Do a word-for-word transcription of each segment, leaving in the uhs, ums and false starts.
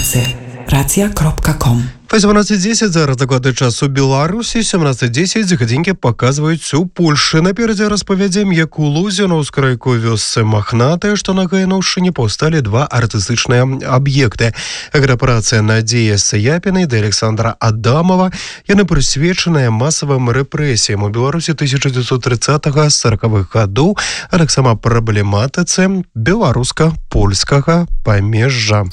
працы. Racja kropka com. восемнадцать десять зараз дакладны час у Беларусі, семнадцать десять гадзінкі паказваюць у Польшы. Наперадзе распавядзем, як у Лузе на ўскрайку вёсцы Махнатыя, што на Гаянаўшчыне паўсталі два артыстычныя аб'екты. Аграпрацыя Надзеі Саяпінай да Александра Адамова. Яны прысвечаныя масавым рэпрэсіям у Беларусі тысяча дзевяцьсот тридцатых сороковых гадоў, а таксама праблематыцы беларуска-польскага памежжа.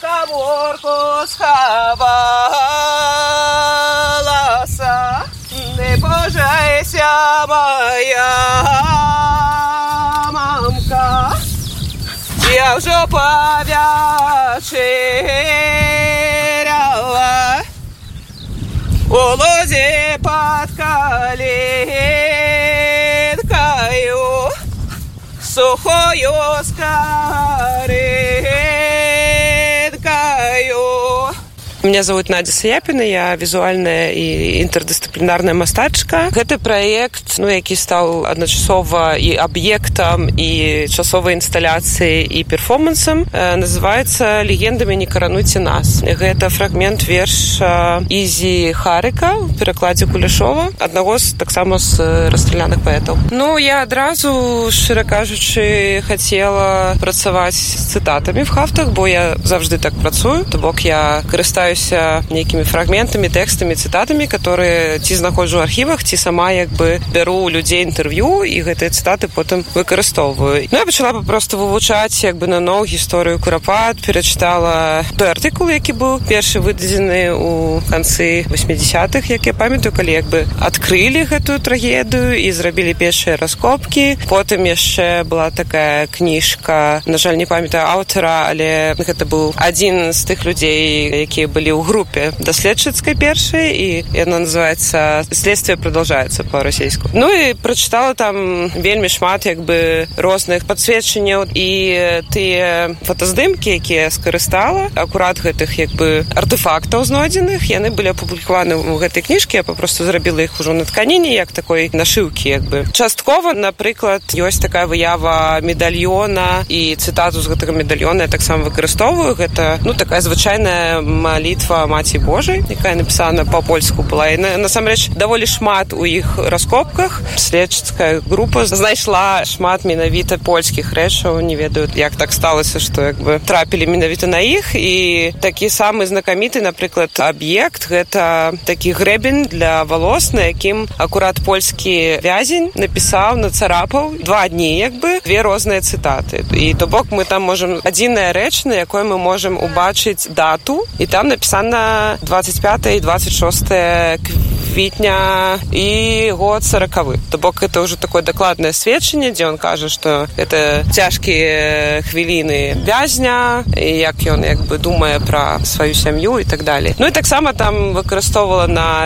Схавалася, не божайся моя мамка, я вже повечеряла, у лозе под калиткою, сухою скариткою. Меня зовут Надя Саяпіна, я візуальная і інтэрдысцыплінарная мастачка. Гэты праект, ну, які стаў адначасова і аб'ектам, і часовай інсталяцыяй, і перформансам, э, называецца «Легендамі не карануйце нас». Гэта фрагмент верша Ізі Харыка ў перакладзе Кулешова, аднаго з таксама з расстраляных паэтаў. Ну, я адразу, шчыра кажучы, хацела працаваць з цытатамі в хафтах, бо я заўжды так працую, то бок я карыстаюся нейкімі фрагментамі, тэкстамі, цытатамі, которые ці знаходжу ў архівах, ці сама як бы бяру у людзей інтэрв'ю і гэтыя цытаты потым выкарыстоўваю. Ну, я пачала папросту вывучаць як бы наноў гісторыю Курапат, перачытала той артыкул, які быў першы выдадзены ў канцы восьмідзесятых, як я памятаю, калі як бы адкрылі гэтую трагедыю і зрабілі першыя раскопкі. Потым яшчэ была такая кніжка, на жаль, не памятаю аўтара, але гэта быў адзін з тых людзей, якія былі ў групе даследчыцкай першай, і яна называецца «Следствие продолжается» па-расейску. Ну і прачытала там вельмі шмат як бы розных падсведчанняў, і тыя фотаздымкі, якія скарыстала, акурат гэтых як бы артефактаў знойдзеных, яны былі апублікаваны ў гэтай кніжкі, я папросту зрабіла іх ужо на тканіне, як такой нашыўкі як бы. Часткова, напрыклад, ёсць такая выява медальёна, і цытату з гэтага медальёна я таксама выкарыстоўваю. Гэта, ну, такая звычайная малітва Маці Божай, якая напісана па-польску была. І насамрэч даволі шмат у іх раскопках. Следчыцкая група знайшла шмат менавіта польскіх рэчаў. Не ведаю, як так сталася, што як бы трапілі менавіта на іх. І такі самы знакаміты, напрыклад, аб'ект, гэта такі грэбень для валос, на якім акурат польскі вязень напісаў, нацарапаў два дні як бы две розныя цытаты. І то бок мы там можам адзіная рэч, на якой мы можам убачыць дату, і там напісана двадцать пятое і двадцать шостое квітня і год сорокавы. То бок это ўжо такое дакладнае сведчанне, дзе ён кажа, што гэта цяжкія хвіліны вязня, і як ён як бы думае пра сваю сям'ю і так далее. Ну і таксама там выкарыстоўвала на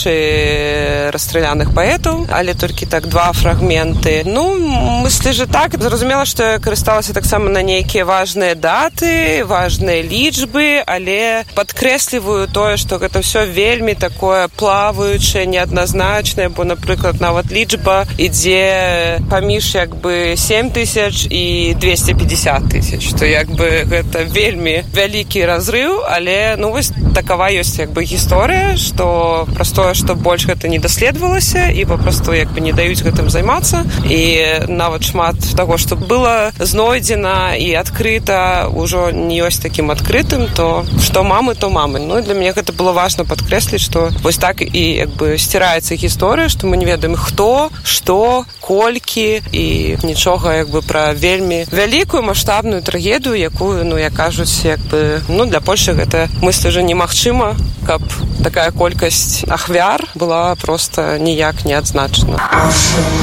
вершы расстраляных паэтаў, але толькі так два фрагменты. Ну, мыслі же так, зразумела, што я карысталася таксама на нейкія важныя даты, важныя лічбы, але падкрэсліваю тое, што гэта ўсё вельмі такое плаваючае, неадназначнае, бо, напрыклад, нават лічба ідзе паміж як бы сем тысяч і двести пятьдесят тысяч, то як бы гэта вельмі вялікі разрыў, але, ну, вось такава ёсць як бы гісторыя, што простое, што больш гэта не даследавалася і папросту як бы не даюць гэтым займацца, і нават шмат таго, што было знойдзена і адкрыта, ужо не ёсць такім адкрытым, то што мамы, то мамы. Ну, і для мяне гэта было важна падкрэсліць, што вось так і як бы сціраецца гісторыя, што мы не ведаем хто, што, колькі, і нічога як бы пра вельмі вялікую маштабную трагедыю, якую, ну, як кажуць, як бы, ну, для Польшы гэта, мыслю, же немагчыма, каб такая колькасць ахвяр была проста ніяк не адзначана.